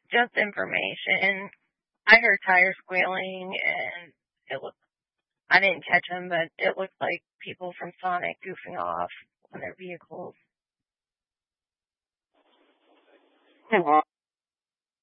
just information. I heard tires squealing, and it looked, I didn't catch them, but it looked like people from Sonic goofing off on their vehicles.